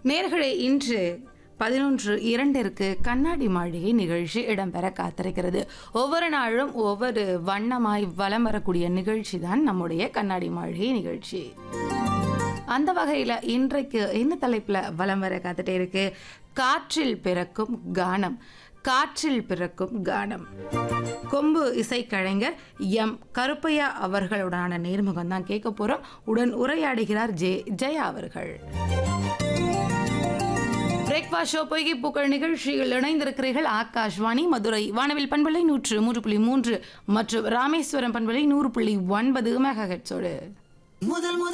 நேயர்களே, இன்று 11:02 கண்ணாடி மாளிகை நிகழ்ச்சி இடம்பெற காத்திருக்கிறது. ஒவ்வொரு நாளும் ஒவ்வொரு வண்ணமாய் வலம் வரக்கூடிய நிகழ்ச்சி தான் நம்முடைய கண்ணாடி மாளிகை நிகழ்ச்சி. அந்த வகையில இன்றைக்கு இந்த தலைப்புல வலம் வர காத்துட்டே இருக்கு, காற்றில் பிறக்கும் கானம். காற்றில் பிறக்கும் கானம். கொம்பு இசைக்கலைஞர் எம் கருப்பையா அவர்களுடனான நேர்முகம் தான் கேட்க போறோம். உடன் உரையாடுகிறார் ஜெயா அவர்கள். பிரேக்ஃபாஸ்ட் ஷோ பொய்கை பூக்கள் நிகழ்ச்சியில் இணைந்திருக்கிறீர்கள். ஆகாஷ்வாணி மதுரை வானவில் பண்பலை 103.3 மற்றும் ராமேஸ்வரம் பண்பலை 100.9 மெகாஹெர்ட்ஸோடு. முதல்